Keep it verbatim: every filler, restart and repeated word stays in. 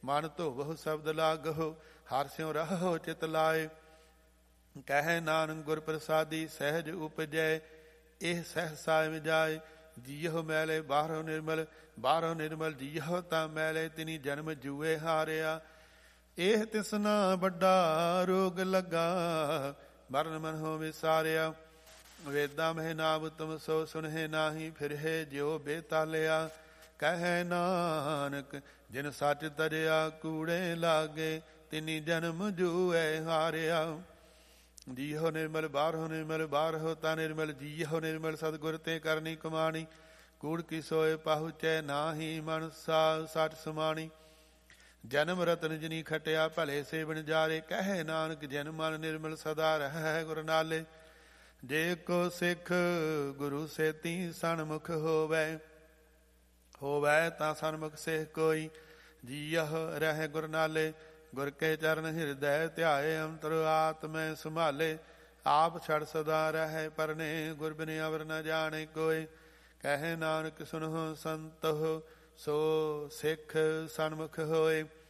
ਮਨ ਧੋਵਹੁ ਸ਼ਬਦ ਲਾਗਹੁ, ਹਰਿ ਸਿਉ ਰਹੋ ਚਿਤ ਲਾਏ। ਕਹਿ ਨਾਨਕ ਗੁਰ ਪ੍ਰਸਾਦੀ ਸਹਿਜ ਉਪਜੈ, ਇਹ ਸਹਿਸਾ ਜਾਏ। ਜੀਹੁ ਮੈਲੇ ਬਾਹਰੋਂ ਨਿਰਮਲ, ਬਾਹਰੋਂ ਨਿਰਮਲ ਜੀਹੁ ਤਾਂ ਮੈਲੇ, ਤਿਨੀ ਜਨਮ ਜੂਏ ਹਾਰਿਆ। ਇਹ ਤਿਸਨਾ ਵੱਡਾ ਰੋਗ ਲੱਗਾ, ਮਰਨ ਮਨ ਹੋ ਵਿਸਾਰਿਆ। ਵੇਦਾਂ ਮਹਿ ਨਾਮ ਤੁਮ ਸੋ ਸੁਨਹਿ ਨਾਹੀ, ਫਿਰਹਿ ਜਿਉ ਬੇਤਾਲਿਆ। ਕਹਿ ਨਾਨਕ ਜਿਨ ਸੱਚ ਤਰਿਆ, ਕੂੜੇ ਲਾਗੇ, ਤਿਨੀ ਜਨਮ ਜੂਏ ਹਾਰਿਆ। ਜੀਹੋ ਨਿਰਮਲ ਬਾਹਰੋ ਨਿਰਮਲ, ਬਾਹਰੋ ਤਾਂ ਨਿਰਮਲ ਜੀਹੋ ਨਿਰਮਲ। ਸਤਿਗੁਰ ਤੇ ਕਰਨੀ ਕਮਾਣੀ, ਕੂੜ ਕੀ ਸੋਏ ਪਾਹੁਚੈ ਨਾਹੀ, ਮਨ ਸਾ ਸੱਚ ਸਮਾਣੀ। ਜਨਮ ਰਤਨ ਜਿਨੀ ਖਟਿਆ, ਭਲੇ ਸੇਵਨ ਜਾਰੇ। ਕਹਿ ਨਾਨਕ ਜਿਨ ਮਨ ਨਿਰਮਲ, ਸਦਾ ਰਹਿ ਗੁਰ ਨਾਲੇ। ਜੇ ਕੋ ਸਿੱਖ ਗੁਰੂ ਸੇਤੀ ਸਨਮੁਖ ਹੋਵੈ, ਹੋਵੈ ਤਾਂ ਸਨਮੁਖ ਸਿੱਖ ਕੋਈ। ਜੀਅਹ ਰਹਿ ਗੁਰ ਨਾਲੇ, ਗੁਰ ਕੇ ਚਰਨ ਹਿਰਦੈ ਧਿਆਏ। ਅੰਤਰ ਆਤਮੈ ਸੰਭਾਲੇ, ਆਪ ਛੜ ਸਦਾ ਰਹਿ ਪਰਨੇ। ਗੁਰ ਬਿਨੁ ਅਵਰ ਨ ਜਾਣੇ ਕੋਇ, ਕਹਿ ਨਾਨਕ ਸੁਨਹੁ ਸੰਤਹੁ, ਸੋ ਸਿੱਖ ਸਨਮੁਖ ਹੋਏ।